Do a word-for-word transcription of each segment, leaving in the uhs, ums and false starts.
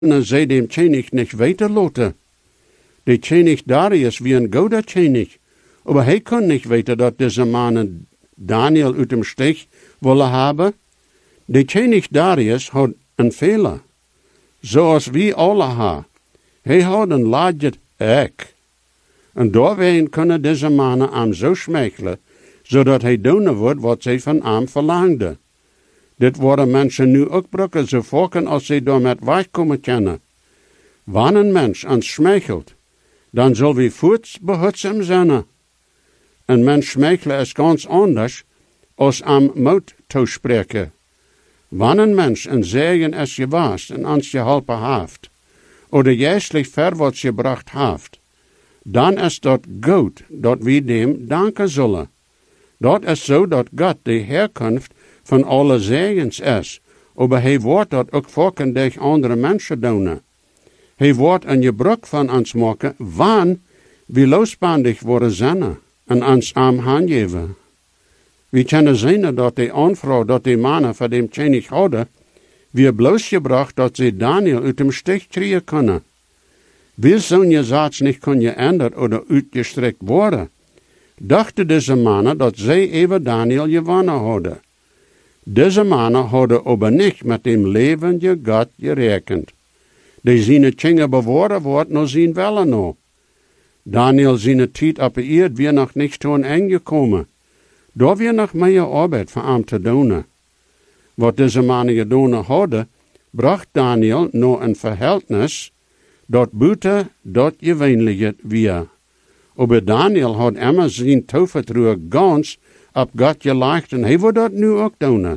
en zij dem König nicht weiterlaten. Der König Darius wie ein guter König, aber hij kon nicht weten dat deze mannen Daniel uit dem Stich wollen haben. Der König Darius had een Fehler, zoals wie alle ha. Hij had een laadje ek. En doorheen kunnen deze mannen hem zo schmeichelen, zodat hij doen wordt wat zij van hem verlangden. Dit worden mensen nu ook brukken, zo volken als zij door met wegkomen kennen. Wanneer een mens ons schmeichelt, dan zal we voorts behoedzaam zijn. Een mens schmeichelen is ganz anders, als am moed toespreken. Wanneer een mens een zegen is gewaast en ons geholpen heeft, oder juistlich verwaarts gebracht heeft, dan is dat goed dat we dem danken zullen. Dat is zo dat God de herkomst van alle zegens is, aber hij wordt dat ook volken durch andere mensen doen. Hij wordt een gebruik van ons maken, wanneer we losbandig worden zijn en ons arm handgeven. We kunnen zien dat de aanvrouw dat die mannen van dem König hadden, weer bloosgebracht dat ze Daniel uit dem Stich kriegen kunnen. Will zo'n Gesetz nicht kon geändert oder uitgestrekt worden, dachten deze mannen dat zij even Daniel gewonnen hadden. Deze mannen hadden aber nicht met dem levende God gerekend. Die zijn Kinder bewoorden wordt nur zijn wellen no. Daniel zijn tijd op de eerd weer nog niet toen aangekomen. Daar weer nog meer arbeid voor hem te doen. Wat deze mannen gedaan hadden, bracht Daniel naar een verhältnis dat buiten dat gewöhnliche weer. Aber Daniel had immer zijn tovertrouw ganz op God gelegd en hij wil dat nu ook doen.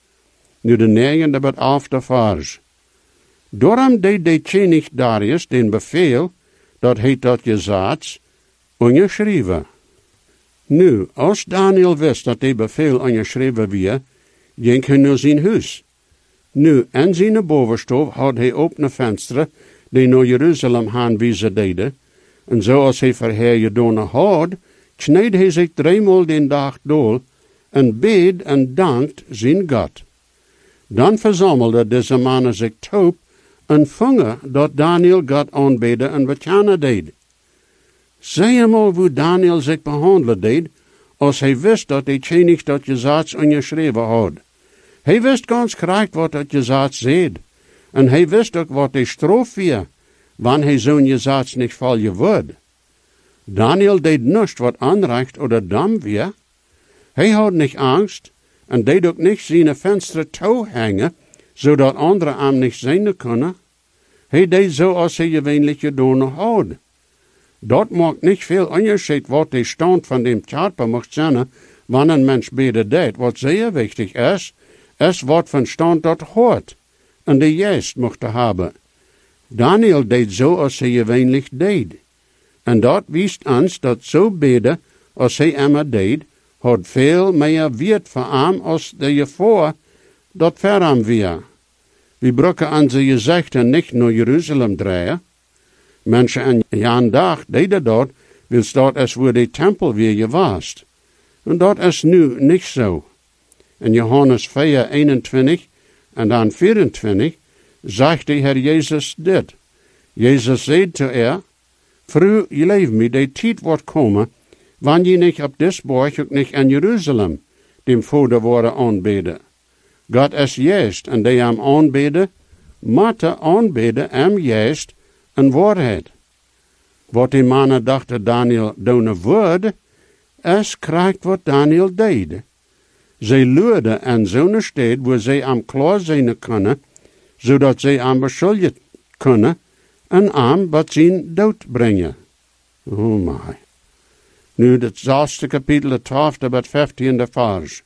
Nu de negende bet elfde vers. Daarom deed de König Darius den Befehl, dat hij dat Gesetz onderschreven. Nu, als Daniel wist dat de Befehl onderschreven weer, ging hij naar zijn huis. Nu, in zijn bovenstof had hij opene vensteren, die naar Jeruzalem aanwijzen deden, en zoals hij verheer gedaan had, kneed hij zich driemaal den dag door, en bid en dankt zijn God. Dan verzamelde deze mannen zich toe, en vangen dat Daniel God aanbeden en bekennen deed. Zie eenmaal hoe Daniel zich behandelen deed, als hij wist dat de König dat Gesetz onderschreven had. Hij wist ganz correct wat dat Gesetz zegt, en hij wist ook wat de straf weer, wanneer hij zo'n Gesetz niet volgen wordt. Daniel deed niets wat aanrecht oder dam weer. Hij had niet angst, en deed ook niet zijn venster toe hangen, zodat anderen hem niet zien kunnen. Hij deed zo als hij gewöhnlich gedaan had. Dat maakt niet veel onderscheid wat de stand van dem Körper mocht zijn, wanneer een mens beden deed. Wat zeer wichtig is, is wat van stand dat hoort, en de geest mocht hebben. Daniel deed zo als hij gewöhnlich deed. En dat wist ons dat zo beden als hij immer deed, had veel meer wiert voor hem als de jevoor dat voor hem weer. We brukken onze gezichten niet naar Jeruzalem draaien. Mensen in Jan dag deden dat, wils dat is waar de tempel weer gewaast. En dat is nu niet zo. In Johannes vier, eenentwintig en dan vierentwintig zegt de Heer Jezus dit. Jezus zei te er, Vrouw, je leef me, de tijd wordt komen, wanneer je niet op dit borg ook niet in Jeruzalem dem Vader worden aanbeden. God is juist, en die hem aanbeden, moeten aanbeden hem juist en waarheid. Wat die mannen dachten Daniel doen woord, is krijgt wat Daniel deed. Zij luiden in zo'n stad waar zij am klaar zijn kunnen, zodat zij am beschuldigd kunnen en am wat zijn dood brengen. Oh my. Nu het zesde kapitel, het twaalfde tot vijftiende vers.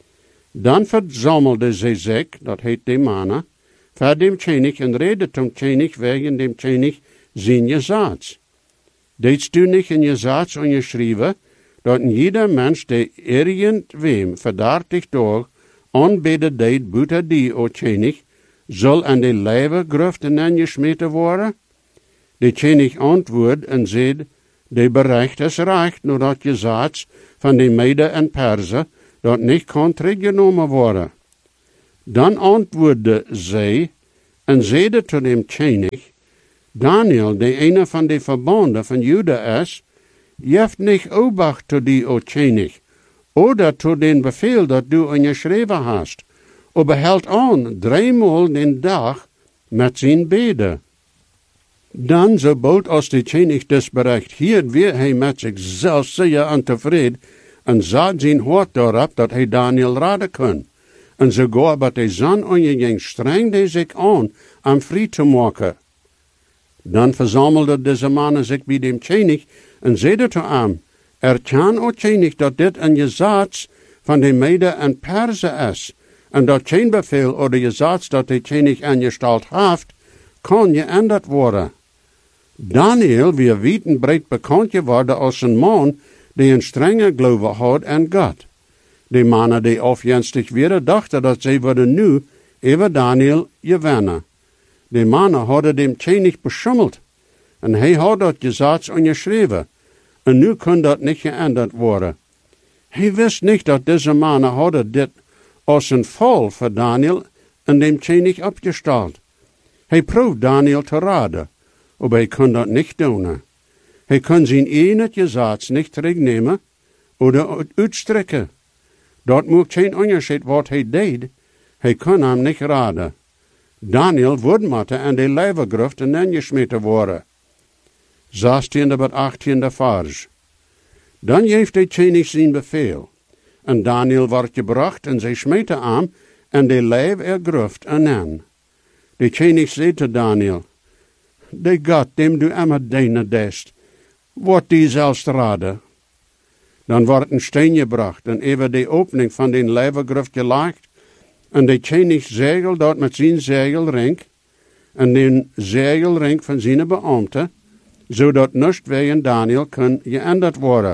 Dan verzamelde zij zich, dat heet de mannen, voor dem König en redet zum König wegen dem König zijn Gesetz. Deedst du nicht in Gesetz unterschrieben, dat jeder Mensch, der irgendwem verdachtig door aanbeden deed buiten die, o König, soll an de Lebergrüften angeschmeten worden? De König antwoordt en zei, de berecht is recht, nur dat Gesetz van de Mede en Perser, dat niet kan teruggenomen worden. Dan antwoordde zij en zeide tot dem König, Daniel, de ene van de Verbonden van Juda is, jeft nicht Obacht tot die, o König, oder tot den Befehl, dat du geschreven hast, aber hält an dreimal den Dag met zijn bede. Dan, sobald als de König des Bericht hiert, weer hij met zichzelf zeer ontevreden en zat zijn hart daarop dat hij Daniel raden kon. En sogar bij de zon onderging strengde zich aan om vrij te maken. Dan verzamelde deze mannen zich bij dem König en zeide tot hem, erken, o König, dat dit een gezats van de Mede en Persen is, en dat geen bevel oder gezats dat de König aangesteld heeft, kan geändert worden. Daniel, wie weten breed bekend geworden als een man die een strenge geloof had aan God. De mannen die afjenstig weer dachten dat zij worden nu over Daniel gewinnen. De mannen hadden dem König beschummeld en hij had dat gezats onderschreven. En nu kon dat niet geändert worden. Hij wist niet dat deze mannen hadden dit als een val voor Daniel en dem König opgesteld. Hij proefde Daniel te raden, maar hij kon dat niet doen. Hij kon zijn ene gezats niet terugnemen oder uitstrekken. Dat maakt geen onderscheid wat hij deed. Hij kon hem niet raden. Daniel wordt moeten aan de leeuwengruft en dan gesmeten worden. zestiende tot achttiende vers. Dan geeft de König zijn bevel. En Daniel wordt gebracht en zij smeten hem en de leeuw er gruft en aan. De König zei te Daniel, de God, dem du immer deine dest, wordt die zelfs raden. Dan wordt een steen gebracht en over de opening van de leeuwengruft gelegd en de König zegel dat met zijn zegelring en de zegelring van zijn beambten, zodat niets wegen Daniel kon geändert worden.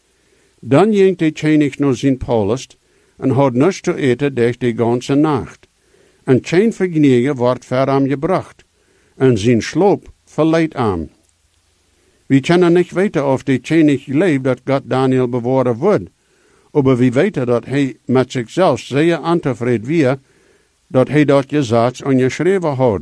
Dan ging de König naar zijn palast en had niets te eten durch de ganze nacht. En geen vergnügen wordt voor hem gebracht, en zijn sloop verleidt hem. We kunnen niet weten of de König leeft dat God Daniel bewaren wordt, maar we weten dat hij met zichzelf zeer ontevreden was, dat hij dat gezats ongeschreven had.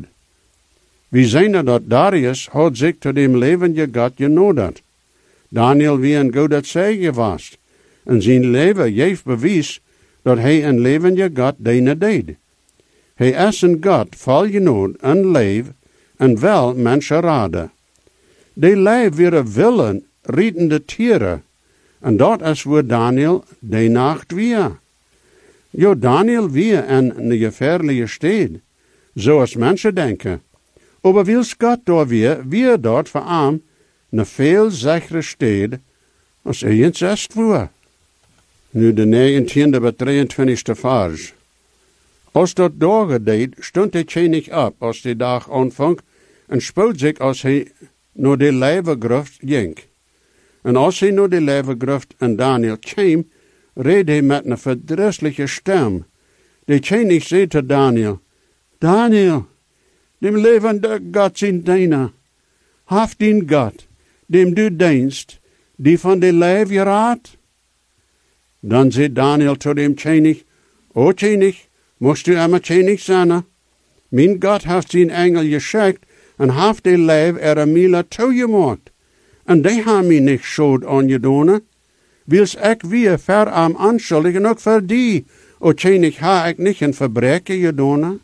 We zijn dat Darius had zich tot dem levende God genodigd. Daniel wie een goede zegen was, en zijn leven heeft bewijs dat hij een levende God dienen deed. Hij is een God vol genot en leef en wel mensen raden. De leef weer willen, rietende tieren, en dat is waar Daniel de nacht weer. Jo, Daniel weer in een gevaarlijke stad, zoals mensen denken. Maar wils God daar weer, weer dort voor hem een veel zichere stad, als hij eens est voor. Nu de negentiende tot drieëntwintigste vers. Als dat dagen deed, stond de König op als de dag aanvang en spoot zich als hij naar de leeuwengruft ging. En als hij naar de leeuwengruft en Daniel kwam, reed hij met een verdrießliche stem. De König zei te Daniel, Daniel, dem levende God zijn diener, haft den God, dem du dienst, die van de leeuw geraadt? Dan zei Daniel tot dem König, O König, moest u immer König zijn? Mijn God heeft zijn engel geschickt en heeft de leeuw er een mile toegemaakt. En die hebben mij niet schuld aangedaan. Wils ik weer ver am anschuldigen, ook voor die, o König, ha ik niet een verbreken gedaan?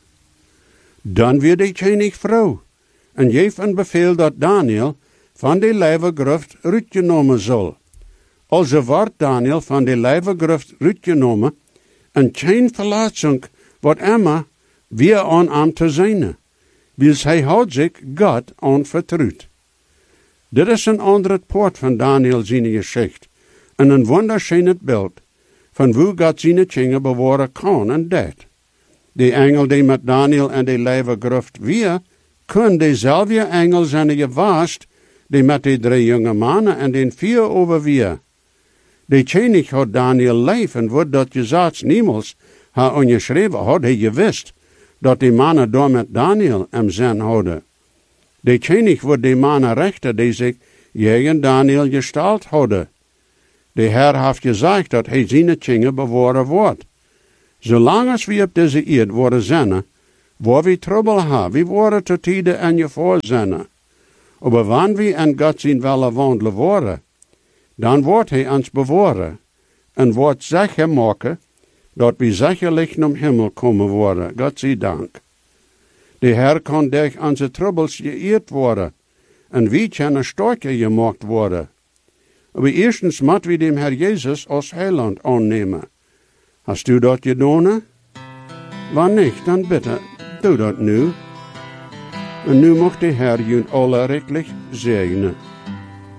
Dan weer de König vrouw, en geeft een bevel dat Daniel van de leeuwengruft uitgenomen zal. Also wordt Daniel van de leeuwengruft uitgenomen, en geen verlating wordt immer weer aan hem te zijn, wils hij houdt zich God aan vertrouwt. Dit is een andere poort van Daniel zijn geschichte, en een wunderschönes beeld van hoe God zijn dingen bewaren kan en deed. De engel die met Daniel en de leeuwengruft weer, kon dezelfde engel zijn geweest, die met de drie jonge mannen en den vier overweer. De König had Daniel leef en wordt dat gezats niemals ha ongeschreven had hij gewist, dat de mannen daar met Daniel hem zijn hadden. De König wordt de mannen rechter die zich tegen Daniel gesteld hadden. De Heer heeft gezegd dat hij zijn dingen bewaren wordt. Zolang als we op deze eerd worden zijn, Waar we Trouble haben, we worden tot tijden en je voorzinnen. Aber wanneer we aan God zijn willen wandelen worden, dan wordt hij ons bewaren en wordt zeker maken dat we zekerlijk naar Himmel komen worden. God zij dank. De Heer kan durch onze troubles geëerd worden en we kunnen sterker gemaakt worden. Aber erstens moeten we dem Herr Jesus als Heiland aannemen. Hast du dat gedaan? Wanneer niet, dan bitte, doe dat nu. En nu mag de Herr jullie alle rechtlich segnen.